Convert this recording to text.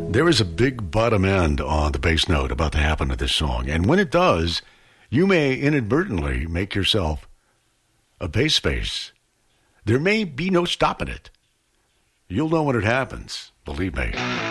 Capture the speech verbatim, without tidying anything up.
There is a big bottom end on the bass note about to happen to this song. And when it does, you may inadvertently make yourself a bass space. There may be no stopping it. You'll know when it happens, believe me.